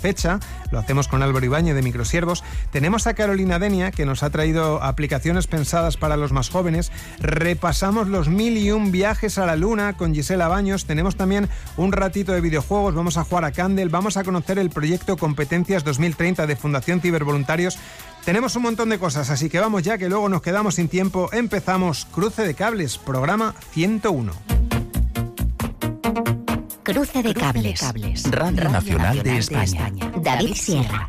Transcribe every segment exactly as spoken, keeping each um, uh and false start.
fecha. Lo hacemos con Álvaro Ibáñez de Microsiervos. Tenemos a Carolina Denia, que nos ha traído aplicaciones pensadas para los más jóvenes. Repasamos los mil y un viajes a la luna con Gisela Baños. Tenemos también un ratito de videojuegos. Vamos a jugar a Candle. Vamos a conocer el proyecto Competencias dos mil treinta de Fundación Cibervoluntarios. Tenemos un montón de cosas, así que vamos ya, que luego nos quedamos sin tiempo. Empezamos Cruce de Cables, programa ciento uno. Cruce de Cables. Radio, Radio Nacional de España. David Sierra.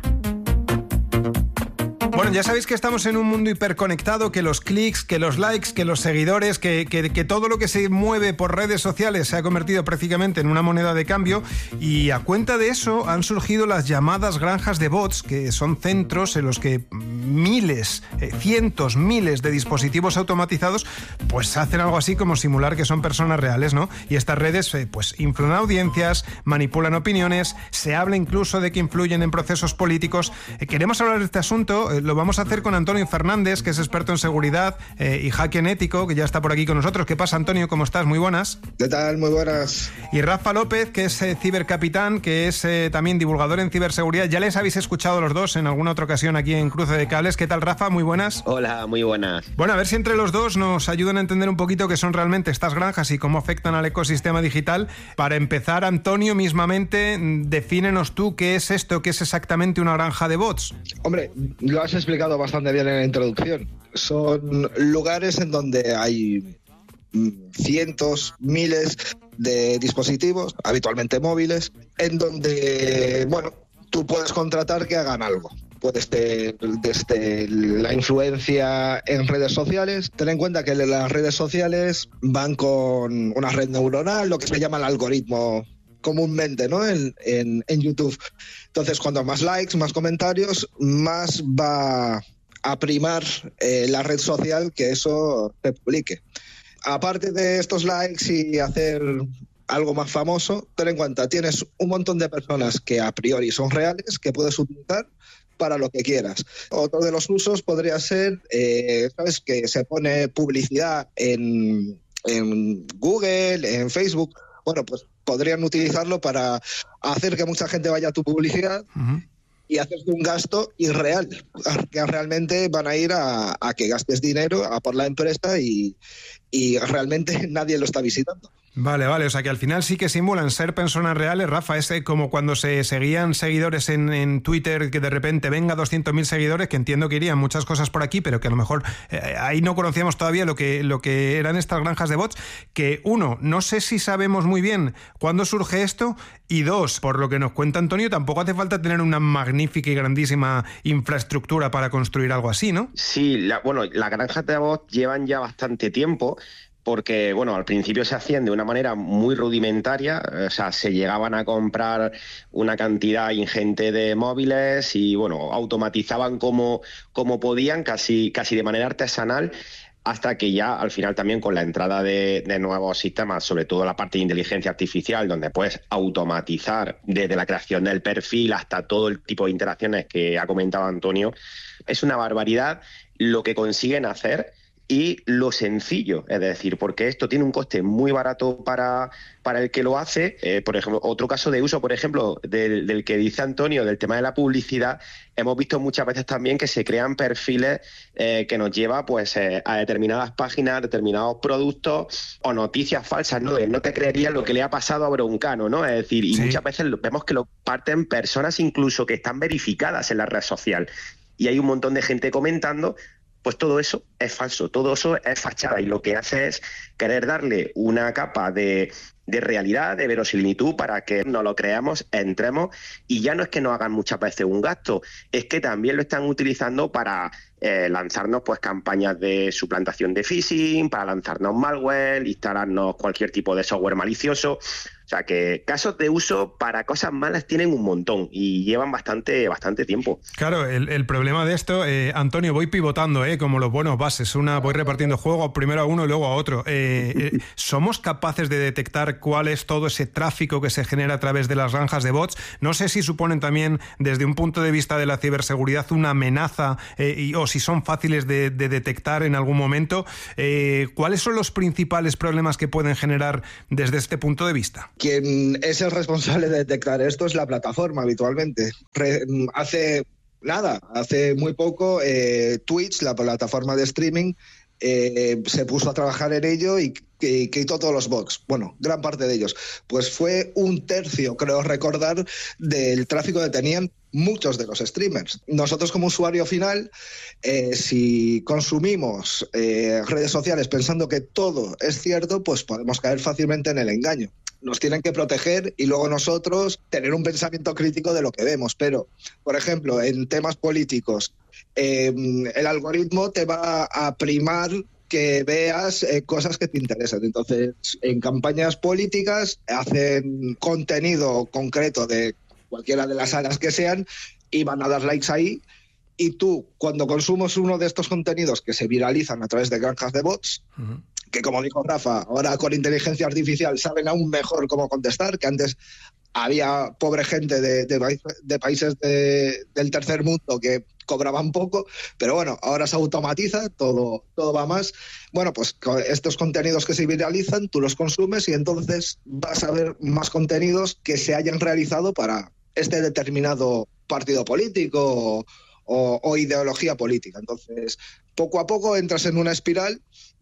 Bueno, ya sabéis que estamos en un mundo hiperconectado, que los clics, que los likes, que los seguidores, que, que, que todo lo que se mueve por redes sociales se ha convertido prácticamente en una moneda de cambio, y a cuenta de eso han surgido las llamadas granjas de bots, que son centros en los que miles, eh, cientos, miles de dispositivos automatizados pues hacen algo así como simular que son personas reales, ¿no? Y estas redes eh, pues influyen audiencias, manipulan opiniones, se habla incluso de que influyen en procesos políticos. Eh, queremos hablar de este asunto. Eh, Lo vamos a hacer con Antonio Fernández, que es experto en seguridad eh, y hacking ético, que ya está por aquí con nosotros. ¿Qué pasa, Antonio? ¿Cómo estás? Muy buenas. ¿Qué tal? Muy buenas. Y Rafa López, que es eh, cibercapitán, que es eh, también divulgador en ciberseguridad. Ya les habéis escuchado los dos en alguna otra ocasión aquí en Cruce de Cables. ¿Qué tal, Rafa? Muy buenas. Hola, muy buenas. Bueno, a ver si entre los dos nos ayudan a entender un poquito qué son realmente estas granjas y cómo afectan al ecosistema digital. Para empezar, Antonio, mismamente, defínenos tú qué es esto, qué es exactamente una granja de bots. Hombre, lo has explicado bastante bien en la introducción. Son lugares en donde hay cientos, miles de dispositivos, habitualmente móviles, en donde, bueno, tú puedes contratar que hagan algo. Puede ser desde la influencia en redes sociales. Ten en cuenta que las redes sociales van con una red neuronal, lo que se llama el algoritmo comúnmente, ¿no? En, en, en YouTube. Entonces, cuanto más likes, más comentarios, más va a primar eh, la red social que eso se publique. Aparte de estos likes y hacer algo más famoso, ten en cuenta, tienes un montón de personas que a priori son reales, que puedes utilizar para lo que quieras. Otro de los usos podría ser, eh, ¿sabes?, que se pone publicidad en, en Google, en Facebook. Bueno, pues podrían utilizarlo para hacer que mucha gente vaya a tu publicidad uh-huh. y hacerte un gasto irreal, que realmente van a ir a, a que gastes dinero a por la empresa y, y realmente nadie lo está visitando. Vale, vale, o sea que al final sí que simulan ser personas reales, Rafa. Es como cuando se seguían seguidores en, en Twitter, que de repente venga doscientos mil seguidores, que entiendo que irían muchas cosas por aquí, pero que a lo mejor eh, ahí no conocíamos todavía lo que, lo que eran estas granjas de bots, que uno, no sé si sabemos muy bien cuándo surge esto, y dos, por lo que nos cuenta Antonio, tampoco hace falta tener una magnífica y grandísima infraestructura para construir algo así, ¿no? Sí, la, bueno, las granjas de bots llevan ya bastante tiempo, porque, bueno, al principio se hacían de una manera muy rudimentaria, o sea, se llegaban a comprar una cantidad ingente de móviles y, bueno, automatizaban como, como podían, casi, casi de manera artesanal, hasta que ya, al final, también con la entrada de, de nuevos sistemas, sobre todo la parte de inteligencia artificial, donde puedes automatizar desde la creación del perfil hasta todo el tipo de interacciones que ha comentado Antonio, es una barbaridad lo que consiguen hacer. Y lo sencillo, es decir, porque esto tiene un coste muy barato para, para el que lo hace. Eh, por ejemplo, otro caso de uso, por ejemplo, del, del que dice Antonio, del tema de la publicidad, hemos visto muchas veces también que se crean perfiles eh, que nos lleva pues eh, a determinadas páginas, determinados productos o noticias falsas, ¿no? No te creerías lo que le ha pasado a Broncano, ¿no? Es decir, y sí. muchas veces vemos que lo parten personas incluso que están verificadas en la red social. Y hay un montón de gente comentando. Pues todo eso es falso, todo eso es fachada, y lo que hace es querer darle una capa de, de realidad, de verosimilitud, para que nos lo creamos, entremos, y ya no es que nos hagan muchas veces un gasto, es que también lo están utilizando para eh, lanzarnos pues campañas de suplantación de phishing, para lanzarnos malware, instalarnos cualquier tipo de software malicioso. O sea que casos de uso para cosas malas tienen un montón y llevan bastante bastante tiempo. Claro, el, el problema de esto, eh, Antonio, voy pivotando, eh, como los buenos bases. Una, voy repartiendo juego primero a uno y luego a otro. Eh, eh, ¿Somos capaces de detectar explicar cuál es todo ese tráfico que se genera a través de las granjas de bots. No sé si suponen también, desde un punto de vista de la ciberseguridad, una amenaza eh, y, o si son fáciles de, de detectar en algún momento. Eh, ¿Cuáles son los principales problemas que pueden generar desde este punto de vista? Quien es el responsable de detectar esto es la plataforma habitualmente. Re, hace nada, hace muy poco eh, Twitch, la plataforma de streaming, eh, se puso a trabajar en ello y que quitó todos los bots, bueno, gran parte de ellos. Pues fue un tercio, creo recordar, del tráfico que tenían muchos de los streamers. Nosotros como usuario final, eh, si consumimos eh, redes sociales pensando que todo es cierto, pues podemos caer fácilmente en el engaño. Nos tienen que proteger y luego nosotros tener un pensamiento crítico de lo que vemos. Pero, por ejemplo, en temas políticos, eh, el algoritmo te va a primar que veas eh, cosas que te interesan. Entonces, en campañas políticas hacen contenido concreto de cualquiera de las áreas que sean y van a dar likes ahí. Y tú, cuando consumes uno de estos contenidos que se viralizan a través de granjas de bots, uh-huh. que como dijo Rafa, ahora con inteligencia artificial saben aún mejor cómo contestar, que antes había pobre gente de, de, de países de, del tercer mundo que cobraban poco, pero bueno, ahora se automatiza, todo, todo va más. Bueno, pues estos contenidos que se viralizan, tú los consumes y entonces vas a ver más contenidos que se hayan realizado para este determinado partido político o, o, o ideología política. Entonces, poco a poco entras en una espiral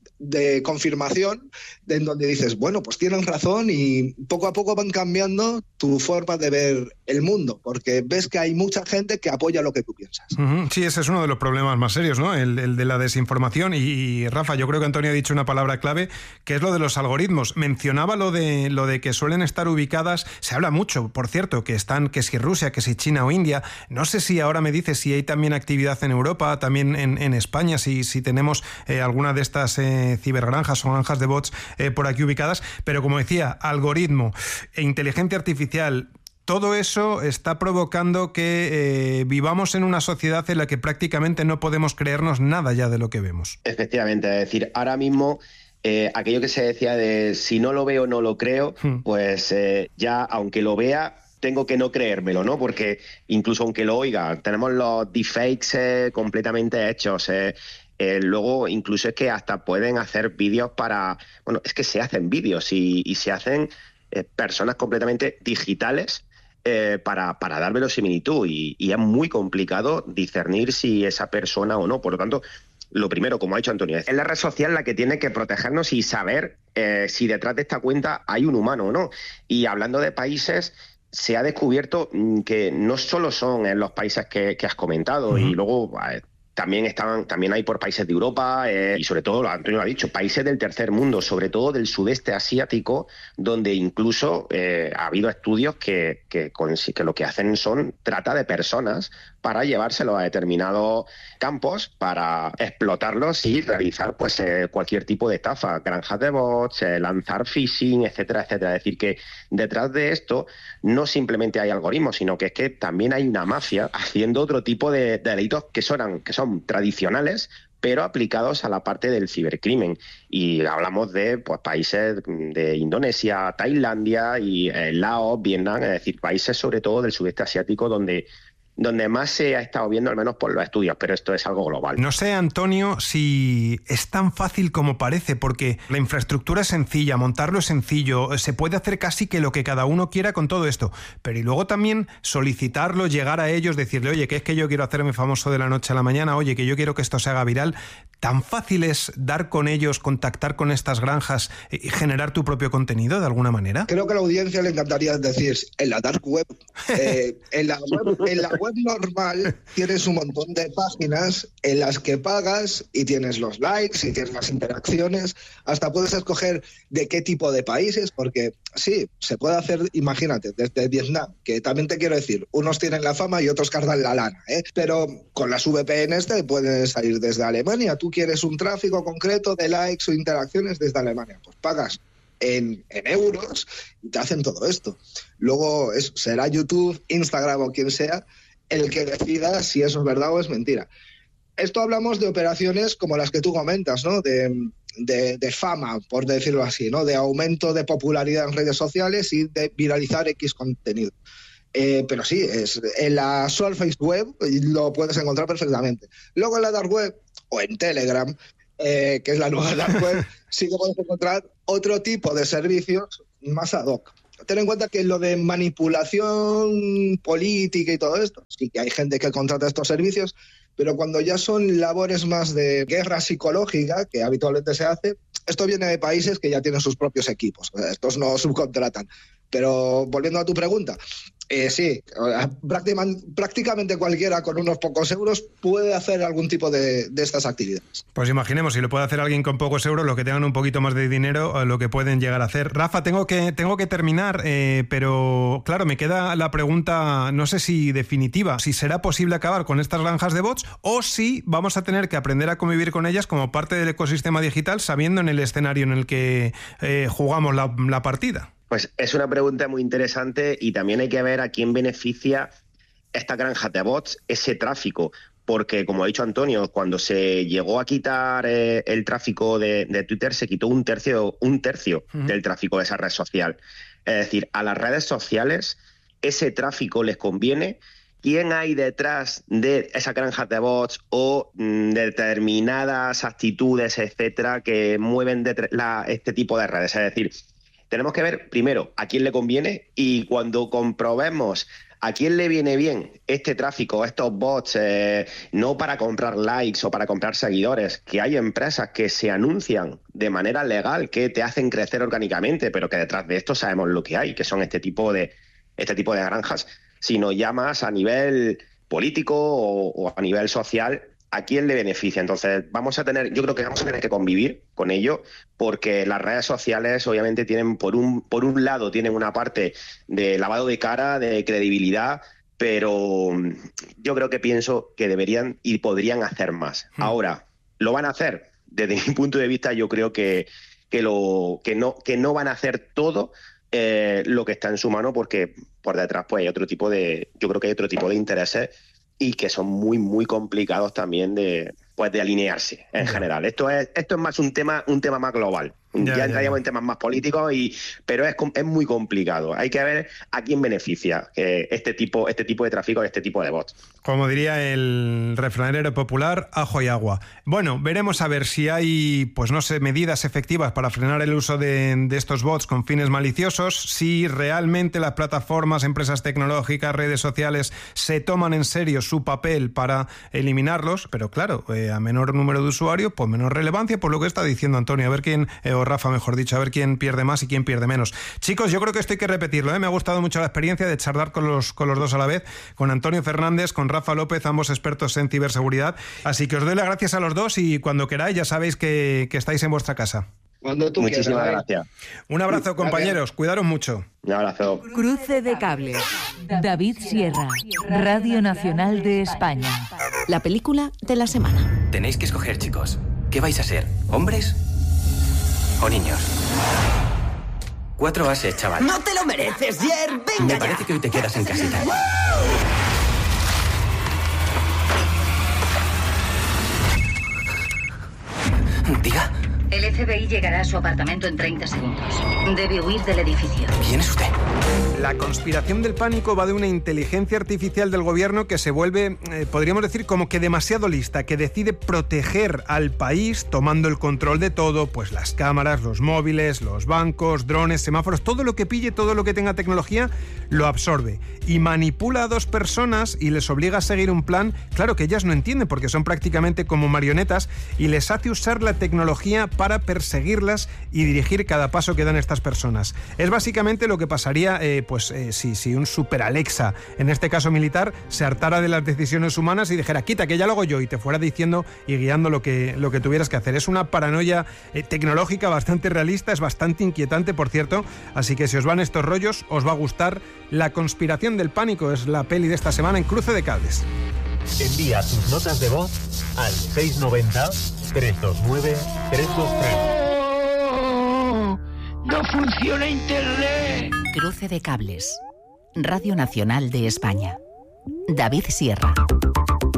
de confirmación de en donde dices, bueno, pues tienen razón, y poco a poco van cambiando tu forma de ver el mundo, porque ves que hay mucha gente que apoya lo que tú piensas. Uh-huh. Sí, ese es uno de los problemas más serios, ¿no? El, el de la desinformación. Y, y Rafa, yo creo que Antonio ha dicho una palabra clave, que es lo de los algoritmos. Mencionaba lo de lo de que suelen estar ubicadas, se habla mucho, por cierto, que están, que si Rusia, que si China o India. No sé si ahora me dices si hay también actividad en Europa, también en, en España, si, si tenemos eh, alguna de estas eh, cibergranjas o granjas de bots eh, por aquí ubicadas, pero como decía, algoritmo e inteligencia artificial, todo eso está provocando que eh, vivamos en una sociedad en la que prácticamente no podemos creernos nada ya de lo que vemos. Efectivamente, es decir, ahora mismo eh, aquello que se decía de si no lo veo no lo creo, hmm. pues eh, ya aunque lo vea tengo que no creérmelo, ¿no? Porque incluso aunque lo oiga, tenemos los deepfakes eh, completamente hechos, eh, Eh, luego incluso es que hasta pueden hacer vídeos para... Bueno, es que se hacen vídeos y, y se hacen eh, personas completamente digitales eh, para, para dar verosimilitud y, y es muy complicado discernir si esa persona o no. Por lo tanto, lo primero, como ha dicho Antonio, es la red social la que tiene que protegernos y saber eh, si detrás de esta cuenta hay un humano o no. Y hablando de países, se ha descubierto que no solo son en los países que, que has comentado, uh-huh. y luego... Eh, También estaban, también hay por países de Europa eh, y sobre todo, lo Antonio lo ha dicho, países del tercer mundo, sobre todo del sudeste asiático, donde incluso eh, ha habido estudios que, que, con, que lo que hacen son trata de personas para llevárselos a determinados campos para explotarlos y realizar pues eh, cualquier tipo de estafa, granjas de bots, eh, lanzar phishing, etcétera, etcétera. Es decir, que detrás de esto no simplemente hay algoritmos, sino que es que también hay una mafia haciendo otro tipo de, de delitos que son, que son tradicionales, pero aplicados a la parte del cibercrimen. Y hablamos de pues, países de Indonesia, Tailandia y eh, Laos, Vietnam, es decir, países sobre todo del sudeste asiático donde donde más se ha estado viendo, al menos por los estudios, pero esto es algo global. No sé, Antonio, si es tan fácil como parece, porque la infraestructura es sencilla, montarlo es sencillo, se puede hacer casi que lo que cada uno quiera con todo esto, pero y luego también solicitarlo, llegar a ellos, decirle, oye, que es que yo quiero hacerme famoso de la noche a la mañana, oye, que yo quiero que esto se haga viral. ¿Tan fácil es dar con ellos, contactar con estas granjas y generar tu propio contenido de alguna manera? Creo que a la audiencia le encantaría decir, en la dark web, eh, en la web, en la web normal tienes un montón de páginas en las que pagas y tienes los likes y tienes las interacciones, hasta puedes escoger de qué tipo de países, porque sí, se puede hacer, imagínate, desde Vietnam, que también te quiero decir, unos tienen la fama y otros cargan la lana, ¿eh? Pero con las V P Ns te puedes salir desde Alemania. Tú quieres un tráfico concreto de likes o interacciones desde Alemania, pues pagas En, en euros y te hacen todo esto. Luego es, será YouTube, Instagram o quien sea el que decida si eso es verdad o es mentira. Esto hablamos de operaciones como las que tú comentas, ¿no? De, de, de fama, por decirlo así, ¿no? De aumento de popularidad en redes sociales y de viralizar X contenido. Eh, pero sí, es, en la Surface Web lo puedes encontrar perfectamente. Luego en la Dark Web o en Telegram, eh, que es la nueva Dark Web, sí que puedes encontrar otro tipo de servicios más ad hoc. Ten en cuenta que lo de manipulación política y todo esto, sí que hay gente que contrata estos servicios, pero cuando ya son labores más de guerra psicológica, que habitualmente se hace, esto viene de países que ya tienen sus propios equipos. Estos no subcontratan. Pero volviendo a tu pregunta, eh, sí, prácticamente cualquiera con unos pocos euros puede hacer algún tipo de, de estas actividades. Pues imaginemos, si lo puede hacer alguien con pocos euros, los que tengan un poquito más de dinero, lo que pueden llegar a hacer. Rafa, tengo que, tengo que terminar, eh, pero claro, me queda la pregunta, no sé si definitiva, si será posible acabar con estas granjas de bots o si vamos a tener que aprender a convivir con ellas como parte del ecosistema digital, sabiendo en el escenario en el que eh, jugamos la, la partida. Pues es una pregunta muy interesante y también hay que ver a quién beneficia esta granja de bots, ese tráfico, porque como ha dicho Antonio, cuando se llegó a quitar eh, el tráfico de, de Twitter, se quitó un tercio, un tercio uh-huh. del tráfico de esa red social. Es decir, a las redes sociales ese tráfico les conviene. ¿Quién hay detrás de esa granja de bots o mm, determinadas actitudes, etcétera, que mueven de la, este tipo de redes? Es decir, tenemos que ver primero a quién le conviene y cuando comprobemos a quién le viene bien este tráfico, estos bots, eh, no para comprar likes o para comprar seguidores, que hay empresas que se anuncian de manera legal, que te hacen crecer orgánicamente, pero que detrás de esto sabemos lo que hay, que son este tipo de, este tipo de granjas, sino ya más a nivel político o, o a nivel social, ¿a quién le beneficia? Entonces vamos a tener, yo creo que vamos a tener que convivir con ello, porque las redes sociales obviamente tienen, por un, por un lado, tienen una parte de lavado de cara, de credibilidad, pero yo creo que pienso que deberían y podrían hacer más. Hmm. Ahora, ¿lo van a hacer? Desde mi punto de vista, yo creo que, que, lo, que, no, que no van a hacer todo eh, lo que está en su mano, porque por detrás pues hay otro tipo de, yo creo que hay otro tipo de intereses y que son muy, muy complicados también de, pues, de alinearse en general. Esto es, esto es más un tema, un tema más global. Ya, ya entraríamos ya, ya. en temas más políticos, y, pero es, es muy complicado. Hay que ver a quién beneficia eh, este tipo, este tipo de tráfico, este tipo de bots. Como diría el refranero popular, ajo y agua. Bueno, veremos a ver si hay, pues no sé, medidas efectivas para frenar el uso de, de estos bots con fines maliciosos, si realmente las plataformas, empresas tecnológicas, redes sociales se toman en serio su papel para eliminarlos, pero claro, eh, a menor número de usuarios, pues menor relevancia, por lo que está diciendo Antonio, a ver quién... Eh, o Rafa, mejor dicho, a ver quién pierde más y quién pierde menos. Chicos, yo creo que esto hay que repetirlo, ¿eh? Me ha gustado mucho la experiencia de charlar con los, con los dos a la vez, con Antonio Fernández, con Rafa López, ambos expertos en ciberseguridad. Así que os doy las gracias a los dos y cuando queráis ya sabéis que, que estáis en vuestra casa. Cuando tú Muchísimas quieras. gracias. Un abrazo, compañeros. Cuidaros mucho. Un abrazo. Cruce de cables. David Sierra, Radio Nacional de España. La película de la semana. Tenéis que escoger, chicos. ¿Qué vais a ser? ¿Hombres o niños? Cuatro ases, chaval. ¡No te lo mereces, Jer! ¡Venga Me ya! parece que hoy te quedas en casita. Diga. El F B I llegará a su apartamento en treinta segundos. Debe huir del edificio. ¿Quién es usted? La conspiración del pánico va de una inteligencia artificial del gobierno que se vuelve, eh, podríamos decir, como que demasiado lista, que decide proteger al país tomando el control de todo, pues las cámaras, los móviles, los bancos, drones, semáforos, todo lo que pille, todo lo que tenga tecnología, lo absorbe y manipula a dos personas y les obliga a seguir un plan, claro, que ellas no entienden porque son prácticamente como marionetas, y les hace usar la tecnología para perseguirlas y dirigir cada paso que dan estas personas. Es básicamente lo que pasaría eh, pues eh, si, si un super Alexa, en este caso militar, se hartara de las decisiones humanas y dijera, quita, que ya lo hago yo, y te fuera diciendo y guiando lo que, lo que tuvieras que hacer. Es una paranoia eh, tecnológica bastante realista, es bastante inquietante, por cierto, así que si os van estos rollos, os va a gustar. La conspiración del pánico es la peli de esta semana en Cruce de Cables. Envía tus notas de voz al seis nueve cero, tres dos nueve, tres dos tres. ¡Oh! ¡No funciona Internet! Cruce de Cables. Radio Nacional de España. David Sierra.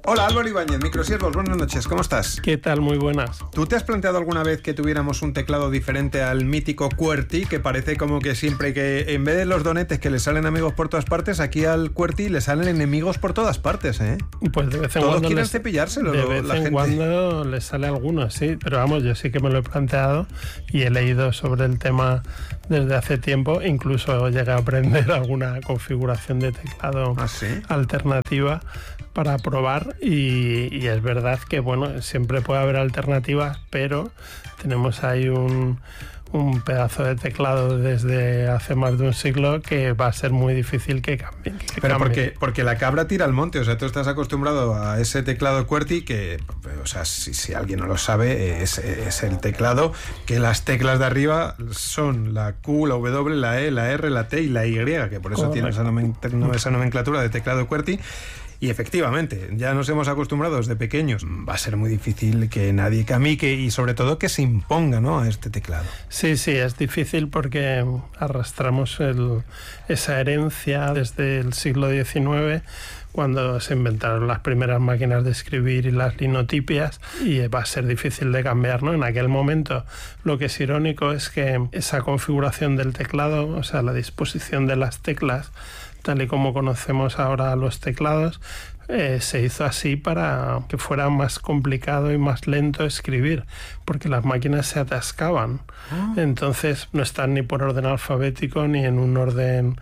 Hola, Álvaro Ibáñez, Microsiervos, buenas noches, ¿cómo estás? ¿Qué tal? Muy buenas. ¿Tú te has planteado alguna vez que tuviéramos un teclado diferente al mítico QWERTY, que parece como que siempre que en vez de los donetes que le salen amigos por todas partes, aquí al QWERTY le salen enemigos por todas partes, ¿eh? Pues de vez en Todos cuando quieren les, cepillárselo, de vez la en gente. cuando les sale alguno, sí, pero vamos, yo sí que me lo he planteado y he leído sobre el tema desde hace tiempo, incluso llegué a aprender alguna configuración de teclado ¿Ah, sí? alternativa para probar y, y es verdad que bueno, siempre puede haber alternativas, pero tenemos ahí un, un pedazo de teclado desde hace más de un siglo que va a ser muy difícil que cambie. Que Pero cambie. porque, porque la cabra tira al monte, o sea, tú estás acostumbrado a ese teclado QWERTY que, o sea, si, si alguien no lo sabe, es, es el teclado que las teclas de arriba son la Q, la W, la E, la R, la T y la Y, que por eso Correcto. tiene esa, nomen- esa nomenclatura de teclado QWERTY. Y efectivamente, ya nos hemos acostumbrado desde pequeños. Va a ser muy difícil que nadie cambie y sobre todo que se imponga, ¿no?, a este teclado. Sí, sí, es difícil porque arrastramos el, esa herencia desde el siglo diecinueve, cuando se inventaron las primeras máquinas de escribir y las linotipias, y va a ser difícil de cambiar, ¿no? En aquel momento lo que es irónico es que esa configuración del teclado, o sea, la disposición de las teclas, tal y como conocemos ahora los teclados, eh, se hizo así para que fuera más complicado y más lento escribir, porque las máquinas se atascaban. Oh. Entonces no están ni por orden alfabético ni en un orden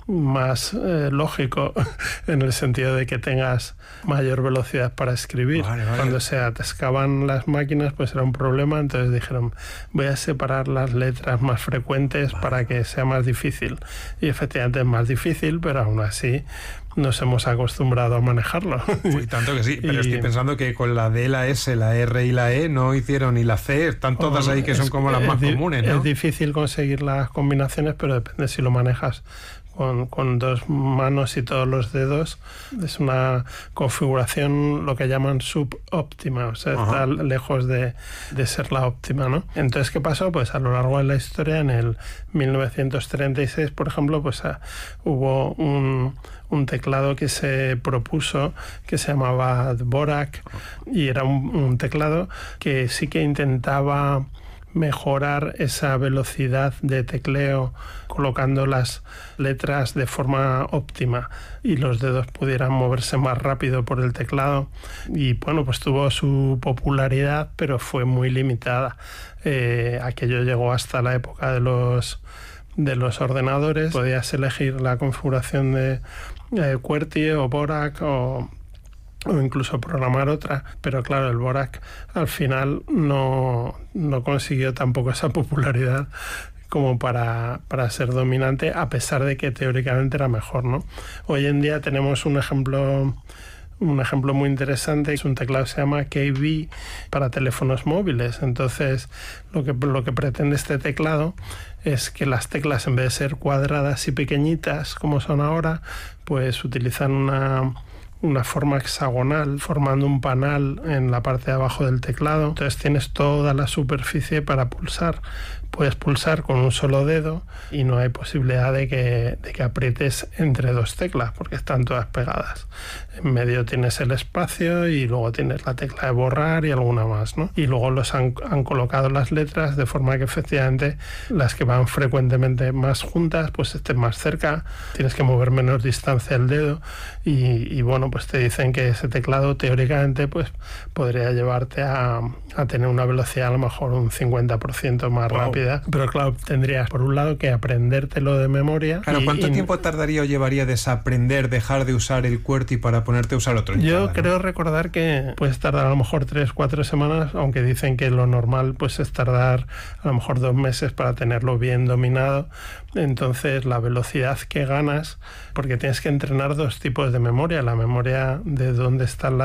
más eh, lógico, en el sentido de que tengas mayor velocidad para escribir. Vale, vale. Cuando se atascaban las máquinas, pues era un problema, entonces dijeron, voy a separar las letras más frecuentes vale. para que sea más difícil. Y efectivamente es más difícil, pero aún así nos hemos acostumbrado a manejarlo. Uy, tanto que sí, pero y, estoy pensando que con la D, la S, la R y la E no hicieron, y la C, están todas ahí que son como las más di- comunes, ¿no? Es difícil conseguir las combinaciones, pero depende si lo manejas Con, con dos manos y todos los dedos. Es una configuración lo que llaman subóptima, o sea, Ajá. está lejos de, de ser la óptima, ¿no? Entonces, ¿qué pasó? Pues a lo largo de la historia, en el mil novecientos treinta y seis, por ejemplo, pues a, hubo un, un teclado que se propuso que se llamaba Dvorak, y era un, un teclado que sí que intentaba mejorar esa velocidad de tecleo colocando las letras de forma óptima y los dedos pudieran moverse más rápido por el teclado, y bueno, pues tuvo su popularidad, pero fue muy limitada. Eh, aquello llegó hasta la época de los de los ordenadores. Podías elegir la configuración de eh, QWERTY o Dvorak o o incluso programar otra, pero claro, el Dvorak al final no, no consiguió tampoco esa popularidad como para, para ser dominante, a pesar de que teóricamente era mejor, ¿no? Hoy en día tenemos un ejemplo un ejemplo muy interesante, es un teclado que se llama K V para teléfonos móviles. Entonces, lo que, lo que pretende este teclado es que las teclas, en vez de ser cuadradas y pequeñitas como son ahora, pues utilizan una una forma hexagonal, formando un panal en la parte de abajo del teclado. Entonces tienes toda la superficie para pulsar. Puedes pulsar con un solo dedo y no hay posibilidad de que, de que aprietes entre dos teclas, porque están todas pegadas. En medio tienes el espacio y luego tienes la tecla de borrar y alguna más, ¿no? Y luego los han, han colocado las letras de forma que efectivamente las que van frecuentemente más juntas pues estén más cerca, tienes que mover menos distancia el dedo y, y bueno, pues te dicen que ese teclado teóricamente pues podría llevarte a, a tener una velocidad a lo mejor un cincuenta por ciento más wow. rápida. Pero claro, tendrías por un lado que aprendértelo de memoria. Claro, y, ¿cuánto y... tiempo tardaría o llevaría desaprender, dejar de usar el QWERTY para ponerte a usar otro? Yo cada, creo ¿no? recordar que puedes tardar a lo mejor tres, cuatro semanas, aunque dicen que lo normal pues es tardar a lo mejor dos meses para tenerlo bien dominado. Entonces la velocidad que ganas, porque tienes que entrenar dos tipos de memoria, la memoria de dónde están las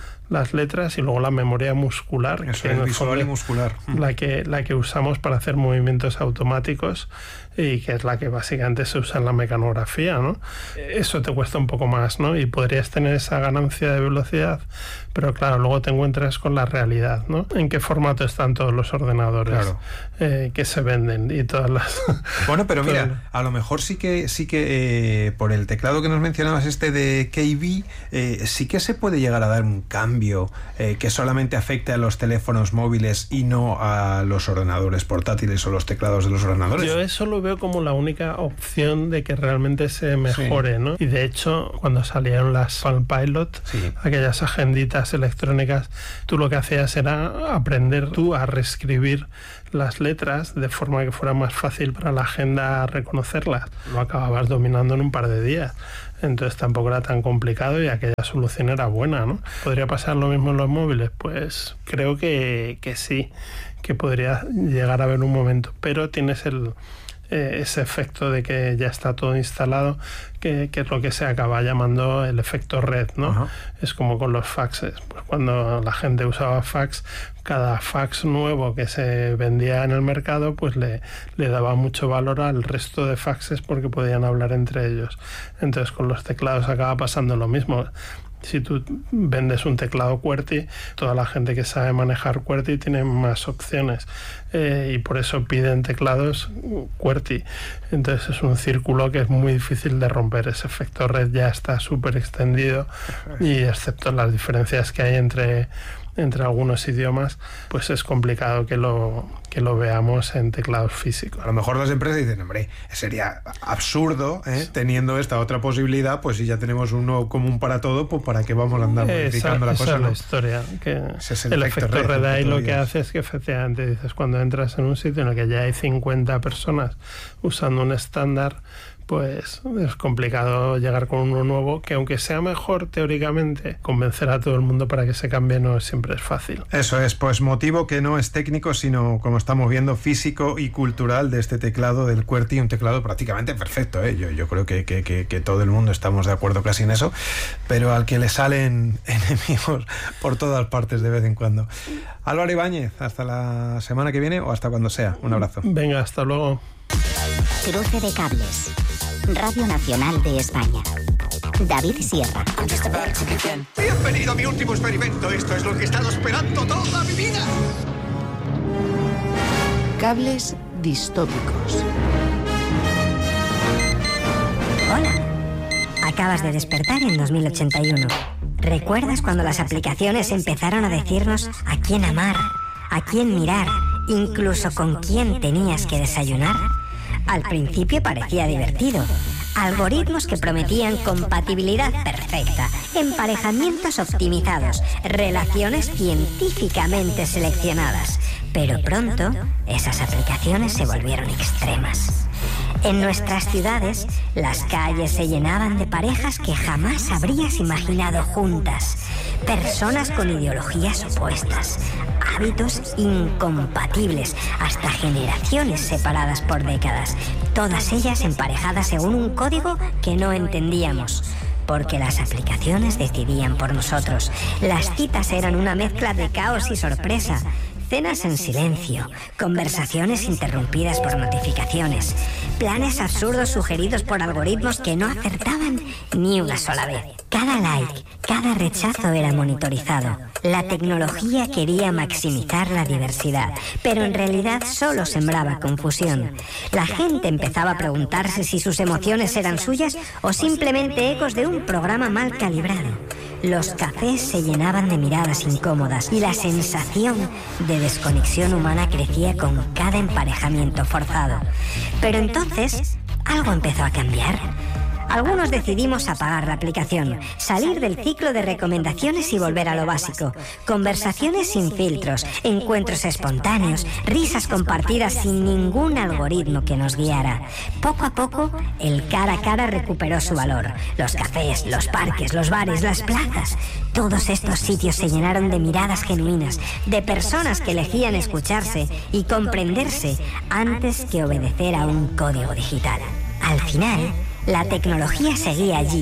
las letras, y luego la memoria muscular, Eso que es en el visual fondo y muscular. la que, la que usamos para hacer movimientos automáticos y que es la que básicamente se usa en la mecanografía, ¿no? Eso te cuesta un poco más, ¿no? Y podrías tener esa ganancia de velocidad, pero claro, luego te encuentras con la realidad, ¿no? ¿En qué formato están todos los ordenadores Claro. eh, que se venden y todas las... Bueno, pero mira, a lo mejor sí que sí que eh, por el teclado que nos mencionabas, este de K V, eh, sí que se puede llegar a dar un cambio eh, que solamente afecte a los teléfonos móviles y no a los ordenadores portátiles o los teclados de los ordenadores. Yo eso lo veo como la única opción de que realmente se mejore, sí. ¿no? Y de hecho, cuando salieron las Palm Pilot, sí. aquellas agenditas electrónicas, tú lo que hacías era aprender tú a reescribir las letras de forma que fuera más fácil para la agenda reconocerlas. Lo acababas dominando en un par de días. Entonces tampoco era tan complicado y aquella solución era buena, ¿no? ¿Podría pasar lo mismo en los móviles? Pues creo que, que sí, que podría llegar a haber un momento, pero tienes el... Eh, ese efecto de que ya está todo instalado, que, que es lo que se acaba llamando el efecto red, ¿no? Uh-huh. Es como con los faxes. Pues cuando la gente usaba fax, cada fax nuevo que se vendía en el mercado, pues le, le daba mucho valor al resto de faxes porque podían hablar entre ellos. Entonces con los teclados acaba pasando lo mismo. Si tú vendes un teclado QWERTY, toda la gente que sabe manejar QWERTY tiene más opciones eh, y por eso piden teclados QWERTY. Entonces es un círculo que es muy difícil de romper. Ese efecto red ya está súper extendido y excepto las diferencias que hay entre entre algunos idiomas, pues es complicado que lo, que lo veamos en teclados físicos. A lo mejor las empresas dicen, hombre, sería absurdo, ¿eh? Sí. Teniendo esta otra posibilidad, pues si ya tenemos uno común para todo, pues para qué vamos a andar modificando esa, la cosa. Esa es ¿no? la historia. Que Ese es el, el efecto, efecto red, red ahí lo que días. hace es que efectivamente dices, cuando entras en un sitio en el que ya hay cincuenta personas usando un estándar, pues es complicado llegar con uno nuevo que, aunque sea mejor teóricamente, convencer a todo el mundo para que se cambie no siempre es fácil. Eso es, pues motivo que no es técnico, sino, como estamos viendo, físico y cultural de este teclado del QWERTY, un teclado prácticamente perfecto, ¿eh? Yo, yo creo que, que, que, que todo el mundo estamos de acuerdo casi en eso, pero al que le salen enemigos por todas partes de vez en cuando. Álvaro Ibáñez, hasta la semana que viene o hasta cuando sea. Un abrazo. Venga, hasta luego. Cruce de cables. Radio Nacional de España. David Sierra. Bienvenido a mi último experimento. Esto es lo que he estado esperando toda mi vida. Cables distópicos. Hola. Acabas de despertar en dos mil ochenta y uno. ¿Recuerdas cuando las aplicaciones empezaron a decirnos a quién amar, a quién mirar, incluso con quién tenías que desayunar? Al principio parecía divertido. Algoritmos que prometían compatibilidad perfecta, emparejamientos optimizados, relaciones científicamente seleccionadas. Pero pronto, esas aplicaciones se volvieron extremas. En nuestras ciudades, las calles se llenaban de parejas que jamás habrías imaginado juntas. Personas con ideologías opuestas, hábitos incompatibles, hasta generaciones separadas por décadas, todas ellas emparejadas según un código que no entendíamos. Porque las aplicaciones decidían por nosotros. Las citas eran una mezcla de caos y sorpresa. Cenas en silencio, conversaciones interrumpidas por notificaciones, planes absurdos sugeridos por algoritmos que no acertaban ni una sola vez. Cada like, cada rechazo era monitorizado. La tecnología quería maximizar la diversidad, pero en realidad solo sembraba confusión. La gente empezaba a preguntarse si sus emociones eran suyas o simplemente ecos de un programa mal calibrado. Los cafés se llenaban de miradas incómodas y la sensación de desconexión humana crecía con cada emparejamiento forzado. Pero entonces, algo empezó a cambiar. Algunos decidimos apagar la aplicación, salir del ciclo de recomendaciones y volver a lo básico. Conversaciones sin filtros, encuentros espontáneos, risas compartidas sin ningún algoritmo que nos guiara. Poco a poco, el cara a cara recuperó su valor. Los cafés, los parques, los bares, las plazas. Todos estos sitios se llenaron de miradas genuinas, de personas que elegían escucharse y comprenderse antes que obedecer a un código digital. Al final, la tecnología seguía allí,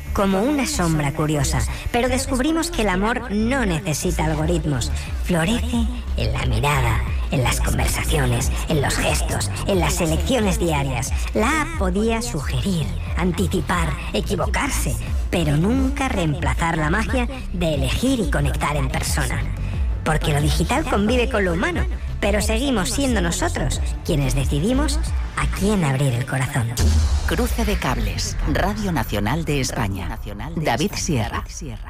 como una sombra curiosa, pero descubrimos que el amor no necesita algoritmos. Florece en la mirada, en las conversaciones, en los gestos, en las elecciones diarias. La app podía sugerir, anticipar, equivocarse, pero nunca reemplazar la magia de elegir y conectar en persona. Porque lo digital convive con lo humano, pero seguimos siendo nosotros quienes decidimos a quién abrir el corazón. Cruce de Cables, Radio Nacional de España. David Sierra.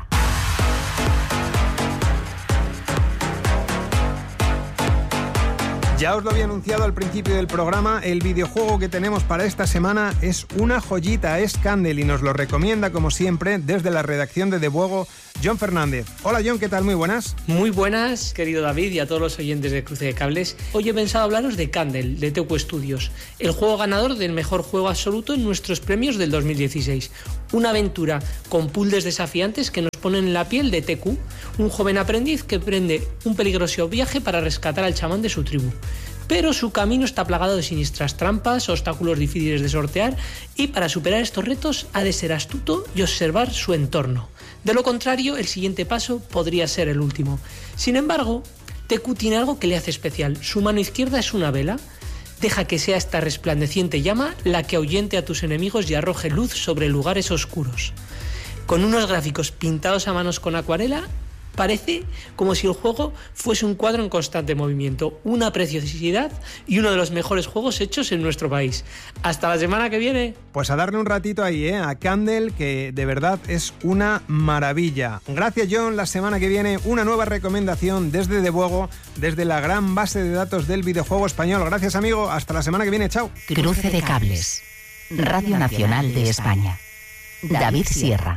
Ya os lo había anunciado al principio del programa, el videojuego que tenemos para esta semana es una joyita, es Candle, y nos lo recomienda, como siempre, desde la redacción de Debuego, John Fernández. Hola John, ¿qué tal? Muy buenas. Muy buenas, querido David, y a todos los oyentes de Cruce de Cables. Hoy he pensado hablaros de Candle, de T Q Studios, el juego ganador del mejor juego absoluto en nuestros premios del dos mil dieciséis. Una aventura con puzzles desafiantes que nos ponen en la piel de T Q, un joven aprendiz que emprende un peligroso viaje para rescatar al chamán de su tribu. Pero su camino está plagado de siniestras trampas, obstáculos difíciles de sortear, y para superar estos retos ha de ser astuto y observar su entorno. De lo contrario, el siguiente paso podría ser el último. Sin embargo, T Q tiene algo que le hace especial. Su mano izquierda es una vela. Deja que sea esta resplandeciente llama la que ahuyente a tus enemigos y arroje luz sobre lugares oscuros. Con unos gráficos pintados a manos con acuarela, parece como si el juego fuese un cuadro en constante movimiento, una preciosidad y uno de los mejores juegos hechos en nuestro país. Hasta la semana que viene. Pues a darle un ratito ahí, ¿eh? A Candle, que de verdad es una maravilla. Gracias, John. La semana que viene una nueva recomendación desde Debuego, desde la gran base de datos del videojuego español. Gracias, amigo. Hasta la semana que viene. Chao. Cruce de Cables, Radio Nacional de España. David Sierra.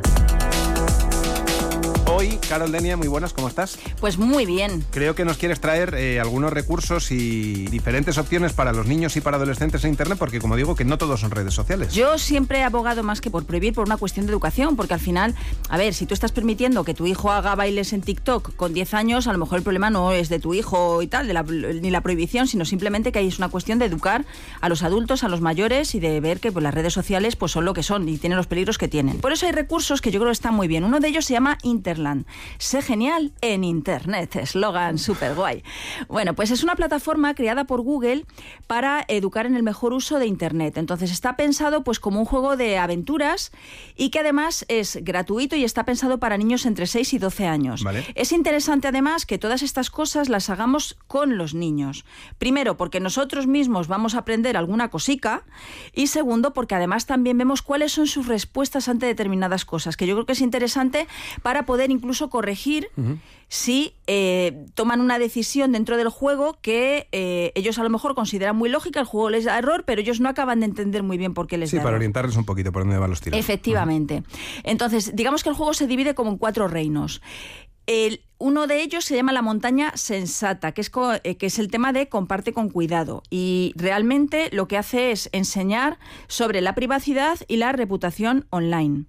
Hoy, Carol Denia, muy buenas, ¿cómo estás? Pues muy bien. Creo que nos quieres traer eh, algunos recursos y diferentes opciones para los niños y para adolescentes en Internet, porque como digo, que no todos son redes sociales. Yo siempre he abogado más que por prohibir, por una cuestión de educación, porque al final, a ver, si tú estás permitiendo que tu hijo haga bailes en TikTok con diez años, a lo mejor el problema no es de tu hijo y tal, de la, ni la prohibición, sino simplemente que es una cuestión de educar a los adultos, a los mayores, y de ver que pues, las redes sociales pues, son lo que son y tienen los peligros que tienen. Por eso hay recursos que yo creo que están muy bien. Uno de ellos se llama Interland. Sé genial en Internet, eslogan súper guay. Bueno, pues es una plataforma creada por Google para educar en el mejor uso de Internet. Entonces está pensado pues como un juego de aventuras y que además es gratuito y está pensado para niños entre seis y doce años. Vale. Es interesante además que todas estas cosas las hagamos con los niños. Primero, porque nosotros mismos vamos a aprender alguna cosica, y segundo, porque además también vemos cuáles son sus respuestas ante determinadas cosas, que yo creo que es interesante para poder incluso corregir uh-huh. si eh, toman una decisión dentro del juego que eh, ellos a lo mejor consideran muy lógica, el juego les da error, pero ellos no acaban de entender muy bien por qué les sí, da para error. Orientarles un poquito por dónde van los tiros. Efectivamente. Uh-huh. Entonces, digamos que el juego se divide como en cuatro reinos. El, uno de ellos se llama la montaña sensata, que es, co, eh, que es el tema de comparte con cuidado, y realmente lo que hace es enseñar sobre la privacidad y la reputación online.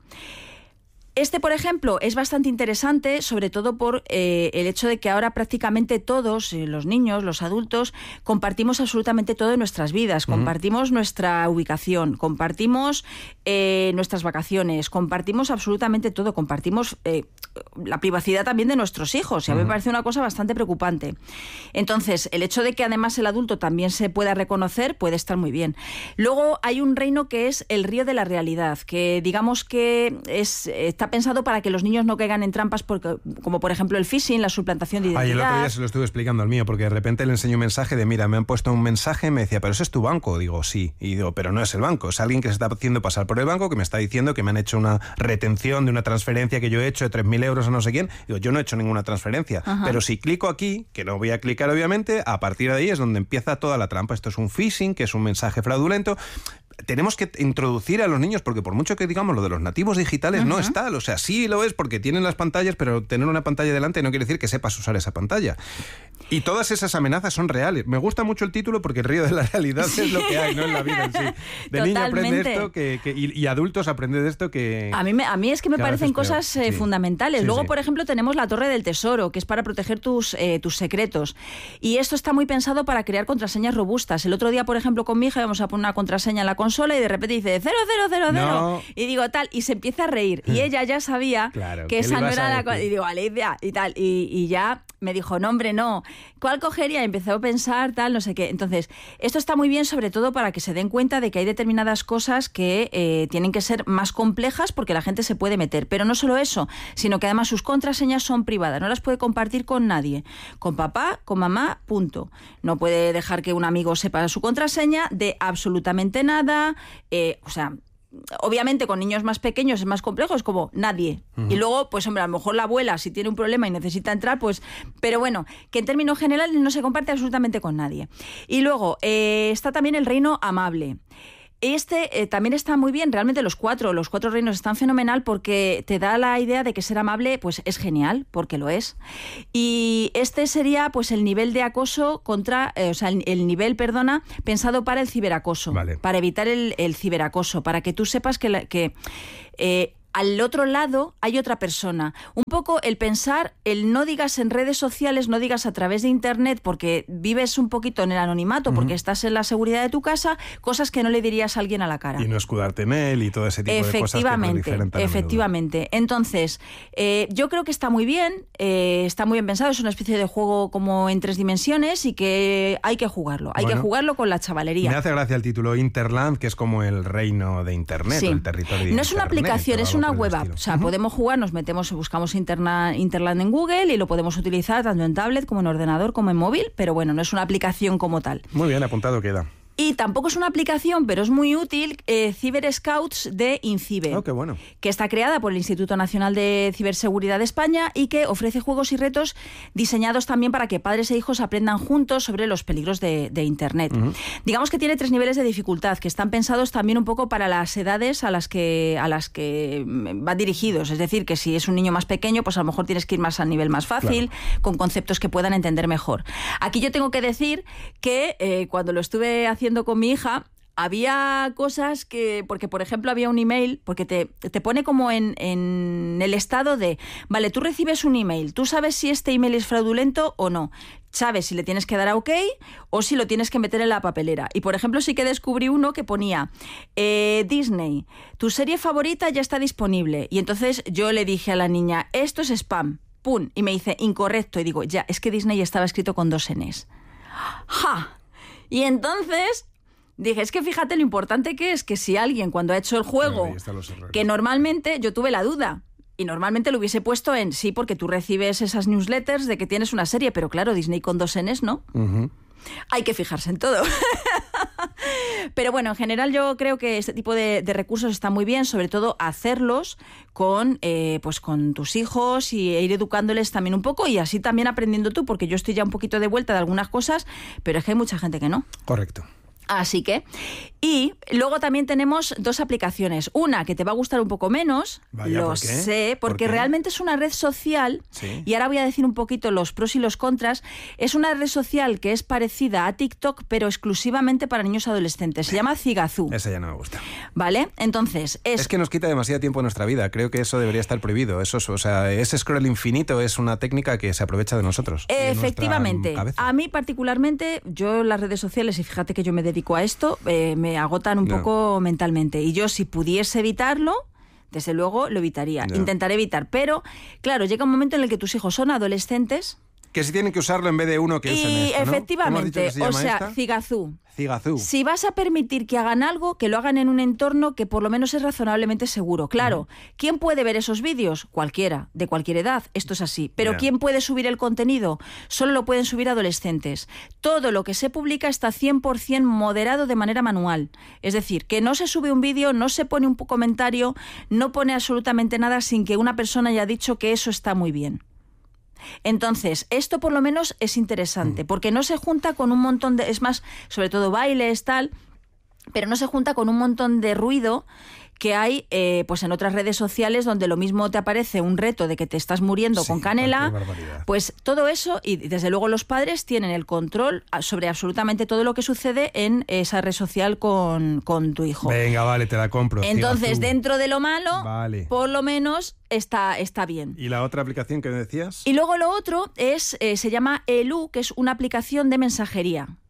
Este, por ejemplo, es bastante interesante, sobre todo por eh, el hecho de que ahora prácticamente todos, eh, los niños, los adultos, compartimos absolutamente todo en nuestras vidas. Uh-huh. Compartimos nuestra ubicación, compartimos eh, nuestras vacaciones, compartimos absolutamente todo, compartimos eh, la privacidad también de nuestros hijos. Y a mí uh-huh. me parece una cosa bastante preocupante. Entonces, el hecho de que además el adulto también se pueda reconocer puede estar muy bien. Luego hay un reino que es el río de la realidad, que digamos que es... está pensado para que los niños no caigan en trampas porque, como por ejemplo el phishing, la suplantación de identidad. Ay, el otro día se lo estuve explicando al mío, porque de repente le enseño un mensaje de, mira, me han puesto un mensaje, me decía, pero ese es tu banco. Digo, sí. Y digo, pero no es el banco, es alguien que se está haciendo pasar por el banco, que me está diciendo que me han hecho una retención de una transferencia que yo he hecho de tres mil euros a no sé quién. Digo, yo no he hecho ninguna transferencia. Ajá. Pero si clico aquí, que no voy a clicar obviamente, a partir de ahí es donde empieza toda la trampa. Esto es un phishing, que es un mensaje fraudulento. Tenemos que introducir a los niños, porque por mucho que digamos lo de los nativos digitales, uh-huh. no es tal. O sea, sí lo es porque tienen las pantallas, pero tener una pantalla delante no quiere decir que sepas usar esa pantalla. Y todas esas amenazas son reales. Me gusta mucho el título porque el río de la realidad sí. es lo que hay, no en la vida en sí. De niño aprende esto que, que, y, y adultos aprende de esto que... A mí, me, a mí es que me parecen cosas eh, sí. fundamentales. Sí, Luego, sí. por ejemplo, tenemos la Torre del Tesoro, que es para proteger tus, eh, tus secretos. Y esto está muy pensado para crear contraseñas robustas. El otro día, por ejemplo, con mi hija íbamos a poner una contraseña en la consola y de repente dice cero, cero, cero, cero. No. Y digo tal, y se empieza a reír. Y ella ya sabía Claro, que ¿qué esa le no ibas era a la decir? cosa. Y digo, Alicia, y tal. Y, y ya me dijo, no, hombre, no. ¿Cuál cogería? Y empezó a pensar, tal, no sé qué. Entonces, esto está muy bien, sobre todo para que se den cuenta de que hay determinadas cosas que eh, tienen que ser más complejas porque la gente se puede meter. Pero no solo eso, sino que además sus contraseñas son privadas. No las puede compartir con nadie. Con papá, con mamá, punto. No puede dejar que un amigo sepa su contraseña de absolutamente nada. Eh, o sea... Obviamente con niños más pequeños es más complejo, es como nadie. Uh-huh. Y luego, pues hombre, a lo mejor la abuela si tiene un problema y necesita entrar, pues... Pero bueno, que en términos generales no se comparte absolutamente con nadie. Y luego eh, está también el reino amable. Este eh, también está muy bien, realmente los cuatro, los cuatro reinos están fenomenal porque te da la idea de que ser amable pues es genial, porque lo es. Y este sería pues el nivel de acoso contra, eh, o sea, el, el nivel, perdona, pensado para el ciberacoso, vale. para evitar el, el ciberacoso, para que tú sepas que... La, que eh, al otro lado hay otra persona. Un poco el pensar, el no digas en redes sociales, no digas a través de internet, porque vives un poquito en el anonimato, uh-huh. porque estás en la seguridad de tu casa, cosas que no le dirías a alguien a la cara. Y no escudarte en él y todo ese tipo de cosas que proliferan tan a menudo. Efectivamente. Entonces, eh, yo creo que está muy bien, eh, está muy bien pensado, es una especie de juego como en tres dimensiones y que hay que jugarlo, hay bueno, que jugarlo con la chavalería. Me hace gracia el título Interland, que es como el reino de internet, sí. o el territorio de No internet, es una aplicación, es una web app. O sea, uh-huh. podemos jugar, nos metemos, buscamos interna, Interland en Google y lo podemos utilizar tanto en tablet como en ordenador como en móvil, pero bueno, no es una aplicación como tal. Muy bien, apuntado queda. Y tampoco es una aplicación, pero es muy útil, eh, Cyber Scouts de INCIBE, oh, qué bueno. que está creada por el Instituto Nacional de Ciberseguridad de España y que ofrece juegos y retos diseñados también para que padres e hijos aprendan juntos sobre los peligros de, de Internet. Uh-huh. Digamos que tiene tres niveles de dificultad, que están pensados también un poco para las edades a las que a las que van dirigidos. Es decir, que si es un niño más pequeño, pues a lo mejor tienes que ir más al nivel más fácil, claro. con conceptos que puedan entender mejor. Aquí yo tengo que decir que eh, cuando lo estuve haciendo con mi hija, había cosas que, porque por ejemplo había un email, porque te, te pone como en, en el estado de, vale, tú recibes un email, tú sabes si este email es fraudulento o no, sabes si le tienes que dar a OK o si lo tienes que meter en la papelera. Y por ejemplo sí que descubrí uno que ponía, eh, Disney, tu serie favorita ya está disponible. Y entonces yo le dije a la niña, esto es spam, pum, y me dice, incorrecto. Y digo, ya, es que Disney estaba escrito con dos Ns. ¡Ja! Y entonces dije, es que fíjate lo importante que es que si alguien cuando ha hecho el juego, que normalmente yo tuve la duda, y normalmente lo hubiese puesto en sí, porque tú recibes esas newsletters de que tienes una serie, pero claro, Disney con dos Ns, ¿no? Uh-huh. Hay que fijarse en todo. Pero bueno, en general yo creo que este tipo de, de recursos está muy bien, sobre todo hacerlos con, eh, pues con tus hijos y ir educándoles también un poco y así también aprendiendo tú, porque yo estoy ya un poquito de vuelta de algunas cosas, pero es que hay mucha gente que no. Correcto. Así que, y luego también tenemos dos aplicaciones. Una que te va a gustar un poco menos, Vaya, lo ¿por qué? sé, porque ¿Por qué? realmente es una red social, sí. y ahora voy a decir un poquito los pros y los contras. Es una red social que es parecida a TikTok, pero exclusivamente para niños adolescentes. Se llama Zigazoo. Esa ya no me gusta. ¿Vale? Entonces, es... Es que nos quita demasiado tiempo en nuestra vida. Creo que eso debería estar prohibido. Eso es, o sea, ese scroll infinito es una técnica que se aprovecha de nosotros. Efectivamente. De a mí particularmente, yo las redes sociales, y fíjate que yo me dedico a esto, eh, me agotan un no. poco mentalmente. Y yo, si pudiese evitarlo, desde luego lo evitaría. No. Intentaré evitar. Pero, claro, llega un momento en el que tus hijos son adolescentes. Que si tienen que usarlo en vez de uno que usen Y esto, ¿no? efectivamente, Se o sea, esta? Zigazoo. Zigazoo. Si vas a permitir que hagan algo, que lo hagan en un entorno que por lo menos es razonablemente seguro. Claro, uh-huh. ¿Quién puede ver esos vídeos? Cualquiera, de cualquier edad, esto es así. Pero yeah. ¿quién puede subir el contenido? Solo lo pueden subir adolescentes. Todo lo que se publica está cien por ciento moderado de manera manual. Es decir, que no se sube un vídeo, no se pone un comentario, no pone absolutamente nada sin que una persona haya dicho que eso está muy bien. Entonces, esto por lo menos es interesante, porque no se junta con un montón de... Es más, sobre todo bailes, tal, pero no se junta con un montón de ruido que hay eh, pues en otras redes sociales donde lo mismo te aparece un reto de que te estás muriendo sí, con canela, pues todo eso, y desde luego los padres tienen el control sobre absolutamente todo lo que sucede en esa red social con, con tu hijo. Venga, vale, te la compro. Entonces, dentro de lo malo, vale. por lo menos está, está bien. ¿Y la otra aplicación que me decías? Y luego lo otro es, eh, se llama Elu, que es una aplicación de mensajería.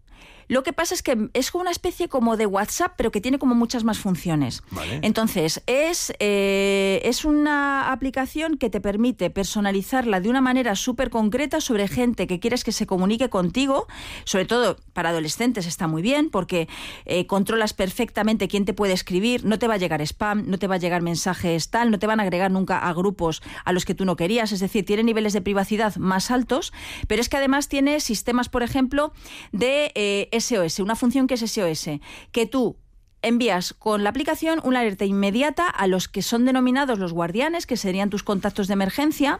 Lo que pasa es que es como una especie como de WhatsApp, pero que tiene como muchas más funciones. Vale. Entonces, es, eh, es una aplicación que te permite personalizarla de una manera súper concreta sobre gente que quieres que se comunique contigo. Sobre todo para adolescentes está muy bien, porque eh, controlas perfectamente quién te puede escribir, no te va a llegar spam, no te va a llegar mensajes tal, no te van a agregar nunca a grupos a los que tú no querías. Es decir, tiene niveles de privacidad más altos, pero es que además tiene sistemas, por ejemplo, de eh, S O S, una función que es S O S, que tú envías con la aplicación una alerta inmediata a los que son denominados los guardianes, que serían tus contactos de emergencia,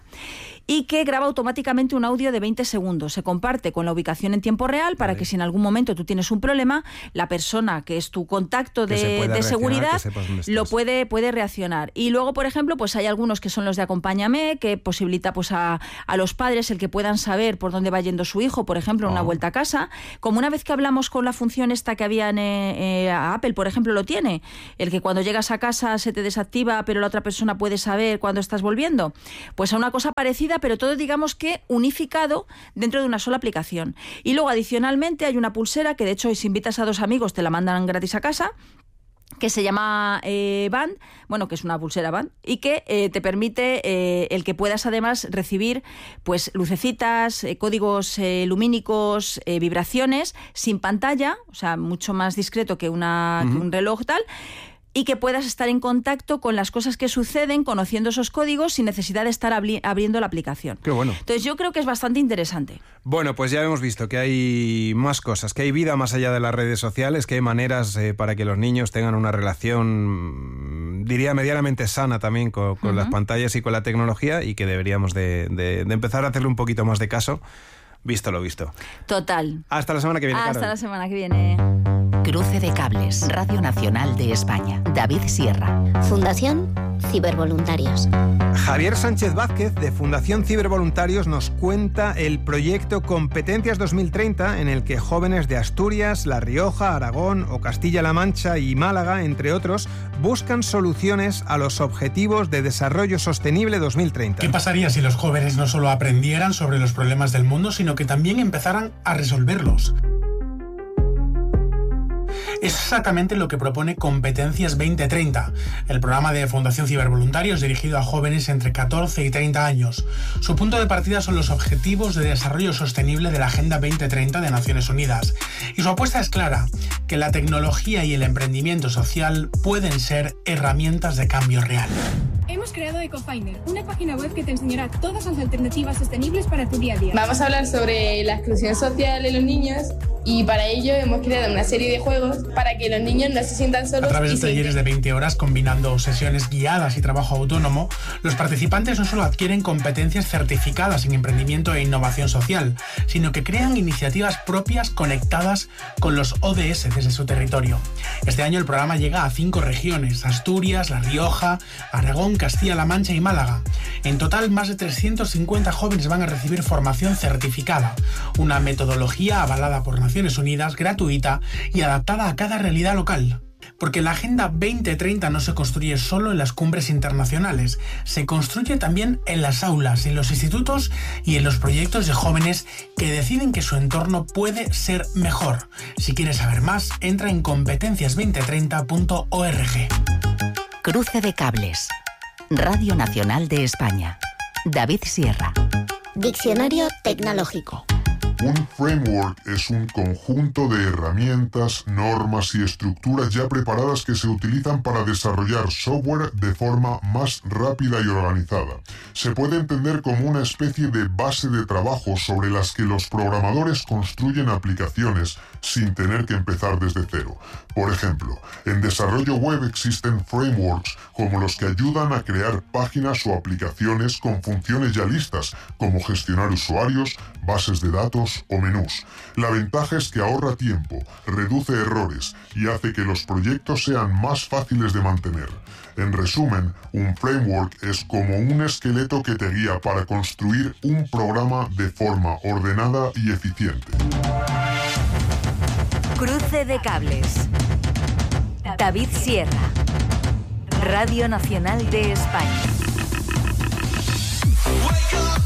y que graba automáticamente un audio de veinte segundos. Se comparte con la ubicación en tiempo real para vale. que si en algún momento tú tienes un problema, la persona que es tu contacto de, de seguridad lo puede, puede reaccionar. Y luego, por ejemplo, pues hay algunos que son los de Acompáñame, que posibilita pues a, a los padres el que puedan saber por dónde va yendo su hijo, por ejemplo, en oh. una vuelta a casa. Como una vez que hablamos con la función esta que había en eh, Apple, por ejemplo, lo tiene, el que cuando llegas a casa se te desactiva, pero la otra persona puede saber cuándo estás volviendo. Pues a una cosa parecida, pero todo, digamos que unificado dentro de una sola aplicación. Y luego, adicionalmente, hay una pulsera que, de hecho, si invitas a dos amigos te la mandan gratis a casa, que se llama eh, Band, bueno, que es una pulsera Band, y que eh, te permite eh, el que puedas además recibir pues lucecitas, eh, códigos eh, lumínicos, eh, vibraciones, sin pantalla, o sea, mucho más discreto que, una, uh-huh. que un reloj tal, y que puedas estar en contacto con las cosas que suceden, conociendo esos códigos sin necesidad de estar abri- abriendo la aplicación. Qué bueno. Entonces yo creo que es bastante interesante. Bueno, pues ya hemos visto que hay más cosas, que hay vida más allá de las redes sociales, que hay maneras eh, para que los niños tengan una relación, diría, medianamente sana también con, con uh-huh. las pantallas y con la tecnología, y que deberíamos de, de, de empezar a hacerle un poquito más de caso, visto lo visto. Total. Hasta la semana que viene, Hasta Carol. la semana que viene. Cruce de Cables, Radio Nacional de España. David Sierra. Fundación Cibervoluntarios. Javier Sánchez Vázquez, de Fundación Cibervoluntarios, nos cuenta el proyecto Competencias dos mil treinta, en el que jóvenes de Asturias, La Rioja, Aragón o Castilla-La Mancha y Málaga, entre otros, buscan soluciones a los Objetivos de Desarrollo Sostenible dos mil treinta. ¿Qué pasaría si los jóvenes no solo aprendieran sobre los problemas del mundo, sino que también empezaran a resolverlos? Es exactamente lo que propone Competencias veinte treinta, el programa de Fundación Cibervoluntarios dirigido a jóvenes entre catorce y treinta años. Su punto de partida son los Objetivos de Desarrollo Sostenible de la Agenda veinte treinta de Naciones Unidas. Y su apuesta es clara, que la tecnología y el emprendimiento social pueden ser herramientas de cambio real. Hemos creado EcoFinder, una página web que te enseñará todas las alternativas sostenibles para tu día a día. Vamos a hablar sobre la exclusión social de los niños, y para ello hemos creado una serie de juegos para que los niños no se sientan solos. A través de y talleres sienten... de veinte horas combinando sesiones guiadas y trabajo autónomo, los participantes no solo adquieren competencias certificadas en emprendimiento e innovación social, sino que crean iniciativas propias conectadas con los O D S desde su territorio. Este año el programa llega a cinco regiones: Asturias, La Rioja, Aragón, Castilla-La Mancha y Málaga. En total, más de trescientos cincuenta jóvenes van a recibir formación certificada, una metodología avalada por Naciones Unidas, gratuita y adaptada a cada realidad local. Porque la Agenda veinte treinta no se construye solo en las cumbres internacionales, se construye también en las aulas, en los institutos y en los proyectos de jóvenes que deciden que su entorno puede ser mejor. Si quieres saber más, entra en competencias veinte treinta punto org. Cruce de Cables, Radio Nacional de España. David Sierra. Diccionario tecnológico. Un framework es un conjunto de herramientas, normas y estructuras ya preparadas que se utilizan para desarrollar software de forma más rápida y organizada. Se puede entender como una especie de base de trabajo sobre las que los programadores construyen aplicaciones sin tener que empezar desde cero. Por ejemplo, en desarrollo web existen frameworks como los que ayudan a crear páginas o aplicaciones con funciones ya listas, como gestionar usuarios, bases de datos o menús. La ventaja es que ahorra tiempo, reduce errores y hace que los proyectos sean más fáciles de mantener. En resumen, un framework es como un esqueleto que te guía para construir un programa de forma ordenada y eficiente. Cruce de Cables. David Sierra. Radio Nacional de España.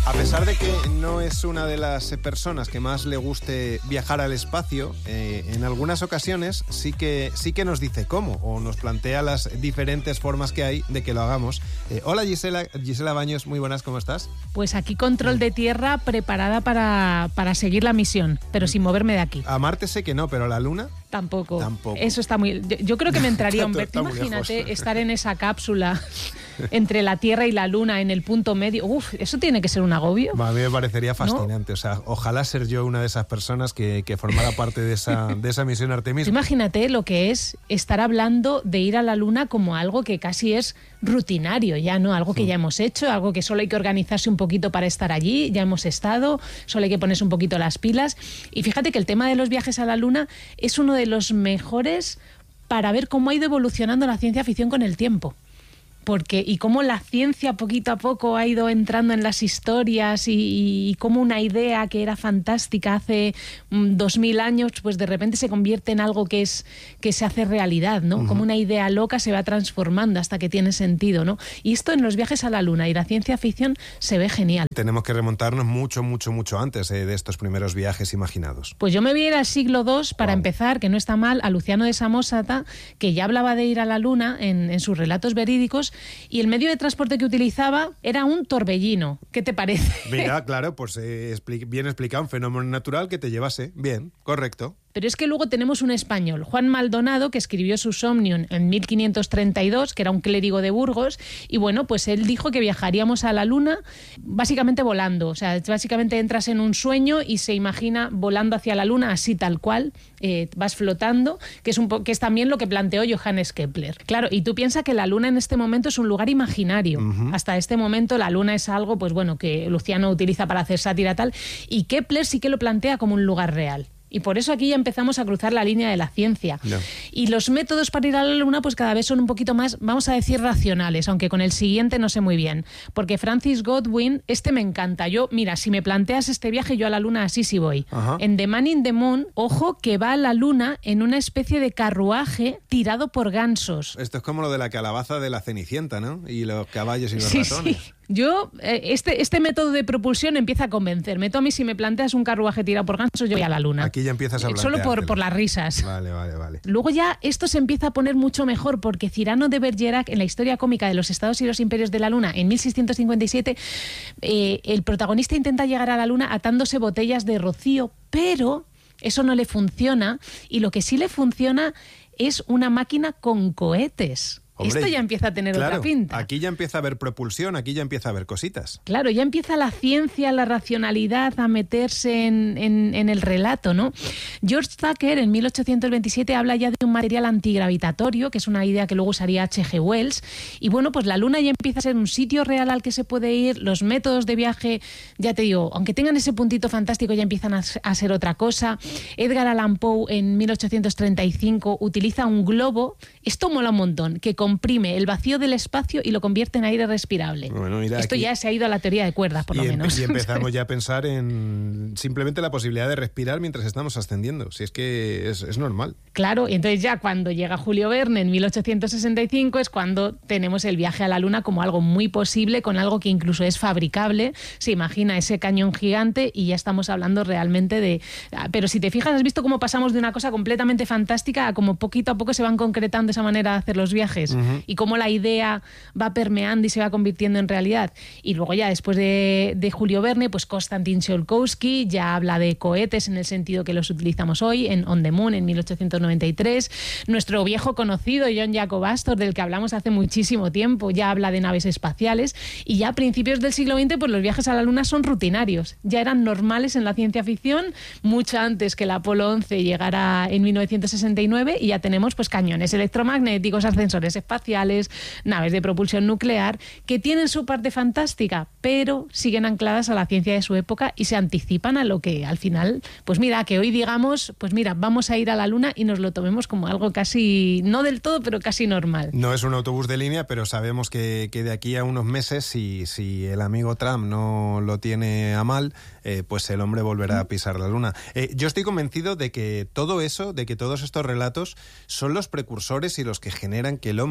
A pesar de que no es una de las personas que más le guste viajar al espacio, eh, en algunas ocasiones sí que, sí que nos dice cómo, o nos plantea las diferentes formas que hay de que lo hagamos. Eh, hola Gisela, Gisela Baños, muy buenas, ¿cómo estás? Pues aquí control de tierra, preparada para, para seguir la misión, pero sin moverme de aquí. A Marte sé que no, pero a la Luna... Tampoco. Tampoco. Eso está muy... Yo, yo creo que me entraría un vértigo. Imagínate estar en esa cápsula entre la Tierra y la Luna en el punto medio. Uf, eso tiene que ser un agobio. A mí me parecería fascinante. ¿No? O sea, ojalá ser yo una de esas personas que, que formara parte de esa, de esa misión Artemis. Imagínate lo que es estar hablando de ir a la Luna como algo que casi es rutinario, ya no, algo que ya hemos hecho, algo que solo hay que organizarse un poquito para estar allí, ya hemos estado, solo hay que ponerse un poquito las pilas. Y fíjate que el tema de los viajes a la Luna es uno de los mejores para ver cómo ha ido evolucionando la ciencia ficción con el tiempo. Porque, y cómo la ciencia poquito a poco ha ido entrando en las historias y, y cómo una idea que era fantástica hace dos mil años, pues de repente se convierte en algo que es que se hace realidad, ¿no? Uh-huh. Como una idea loca se va transformando hasta que tiene sentido, ¿no? Y esto en los viajes a la Luna y la ciencia ficción se ve genial. Tenemos que remontarnos mucho, mucho, mucho antes eh, de estos primeros viajes imaginados. Pues yo me voy a ir al siglo segundo para wow. empezar, que no está mal, a Luciano de Samosata, que ya hablaba de ir a la Luna en, en sus relatos verídicos. Y el medio de transporte que utilizaba era un torbellino. ¿Qué te parece? Mira, claro, pues eh, expli- bien explicado, un fenómeno natural que te llevase. Bien, correcto. Pero es que luego tenemos un español, Juan Maldonado, que escribió su Somnium en mil quinientos treinta y dos, que era un clérigo de Burgos, y bueno, pues él dijo que viajaríamos a la Luna básicamente volando. O sea, básicamente entras en un sueño y se imagina volando hacia la Luna, así tal cual, eh, vas flotando, que es, un po- que es también lo que planteó Johannes Kepler. Claro, y tú piensas que la Luna en este momento es un lugar imaginario. Uh-huh. Hasta este momento la Luna es algo, pues bueno, que Luciano utiliza para hacer sátira tal, y Kepler sí que lo plantea como un lugar real. Y por eso aquí ya empezamos a cruzar la línea de la ciencia. No. Y los métodos para ir a la Luna pues cada vez son un poquito más, vamos a decir, racionales, aunque con el siguiente no sé muy bien. Porque Francis Godwin, este me encanta. Yo, mira, si me planteas este viaje, yo a la Luna así sí voy. Ajá. En The Man in the Moon, ojo, que va a la Luna en una especie de carruaje tirado por gansos. Esto es como lo de la calabaza de la Cenicienta, ¿no? Y los caballos y los sí, ratones. Sí. Yo, eh, este, este método de propulsión empieza a convencerme. Tú a mí, si me planteas un carruaje tirado por gansos, yo voy a la Luna. Aquí ya empiezas a Solo por, por las risas. Vale, vale, vale. Luego ya esto se empieza a poner mucho mejor, porque Cyrano de Bergerac, en la historia cómica de los Estados y los Imperios de la Luna, en mil seiscientos cincuenta y siete, eh, el protagonista intenta llegar a la Luna atándose botellas de rocío, pero eso no le funciona, y lo que sí le funciona es una máquina con cohetes. Hombre, esto ya empieza a tener claro, otra pinta. Aquí ya empieza a haber propulsión, aquí ya empieza a haber cositas. Claro, ya empieza la ciencia, la racionalidad a meterse en, en, en el relato, ¿no? George Tucker en mil ochocientos veintisiete habla ya de un material antigravitatorio, que es una idea que luego usaría H G Wells. Y bueno, pues la Luna ya empieza a ser un sitio real al que se puede ir. Los métodos de viaje, ya te digo, aunque tengan ese puntito fantástico, ya empiezan a, a ser otra cosa. Edgar Allan Poe en mil ochocientos treinta y cinco utiliza un globo. Esto mola un montón, que comprime el vacío del espacio y lo convierte en aire respirable. Bueno, mira, esto aquí ya se ha ido a la teoría de cuerdas, por y lo em- menos. Y empezamos ya a pensar en simplemente la posibilidad de respirar mientras estamos ascendiendo. Si es que es, es normal. Claro, y entonces ya cuando llega Julio Verne en mil ochocientos sesenta y cinco es cuando tenemos el viaje a la Luna como algo muy posible, con algo que incluso es fabricable. Se imagina ese cañón gigante y ya estamos hablando realmente de... Pero si te fijas, has visto cómo pasamos de una cosa completamente fantástica a cómo poquito a poco se van concretando esa manera de hacer los viajes. Uh-huh. Y cómo la idea va permeando y se va convirtiendo en realidad. Y luego ya después de, de Julio Verne, pues Konstantin Tsiolkovsky ya habla de cohetes en el sentido que los utilizamos hoy, en On the Moon en mil ochocientos noventa y tres. Nuestro viejo conocido John Jacob Astor, del que hablamos hace muchísimo tiempo, ya habla de naves espaciales. Y ya a principios del siglo veinte, pues los viajes a la Luna son rutinarios. Ya eran normales en la ciencia ficción, mucho antes que el Apolo once llegara en mil novecientos sesenta y nueve, y ya tenemos pues cañones electromagnéticos, ascensores espaciales, naves de propulsión nuclear, que tienen su parte fantástica, pero siguen ancladas a la ciencia de su época y se anticipan a lo que al final, pues mira, que hoy digamos, pues mira, vamos a ir a la Luna y nos lo tomemos como algo casi, no del todo, pero casi normal. No es un autobús de línea, pero sabemos que, que de aquí a unos meses, si, si el amigo Trump no lo tiene a mal, eh, pues el hombre volverá a pisar la Luna. Eh, yo estoy convencido de que todo eso, de que todos estos relatos son los precursores y los que generan que el hombre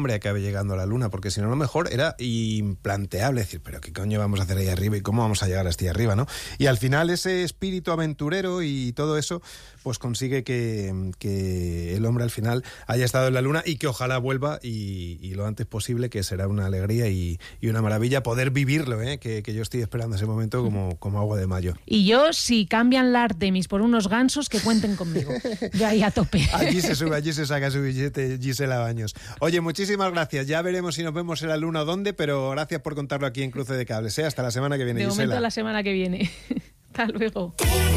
hombre acabe llegando a la Luna, porque si no, a lo mejor era implanteable decir, pero ¿qué coño vamos a hacer ahí arriba y cómo vamos a llegar hasta ahí arriba, ¿no? Y al final ese espíritu aventurero y todo eso, pues consigue que, que el hombre al final haya estado en la Luna y que ojalá vuelva y, y lo antes posible, que será una alegría y, y una maravilla poder vivirlo, ¿eh? que, que yo estoy esperando ese momento como, como agua de mayo. Y yo, si cambian la Artemis por unos gansos, que cuenten conmigo. Yo ahí a tope. Allí se sube, allí se saca su billete Gisela Baños. Oye, muchísimas gracias. Ya veremos si nos vemos en la Luna o dónde, pero gracias por contarlo aquí en Cruce de Cables. ¿eh? Hasta la semana que viene, de Gisela. De momento la semana que viene. Hasta luego.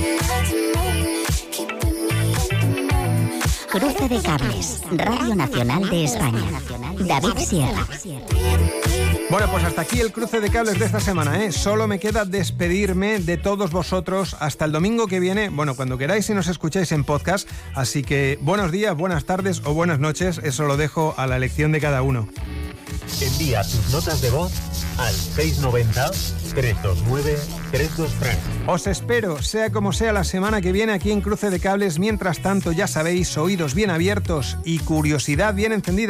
Cruce de Cables, Radio Nacional de España. David Sierra. Bueno, pues hasta aquí el Cruce de Cables de esta semana, ¿eh? Solo me queda despedirme de todos vosotros hasta el domingo que viene, bueno, cuando queráis y nos escucháis en podcast, así que buenos días, buenas tardes o buenas noches, eso lo dejo a la elección de cada uno. Envía tus notas de voz al seis nueve cero, tres dos nueve, tres dos tres. Os espero, sea como sea, la semana que viene aquí en Cruce de Cables. Mientras tanto, ya sabéis, oídos bien abiertos y curiosidad bien encendida.